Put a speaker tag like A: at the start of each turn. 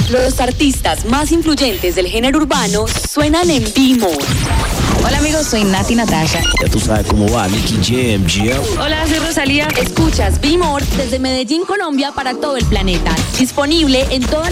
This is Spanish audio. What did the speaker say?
A: Los artistas más influyentes del género urbano suenan en B-More.
B: Hola amigos, soy Nati Natasha.
C: Ya tú sabes cómo va, Nicky Jam, Gio.
B: Hola, soy Rosalía.
A: Escuchas B-More desde Medellín, Colombia para todo el planeta. Disponible en todas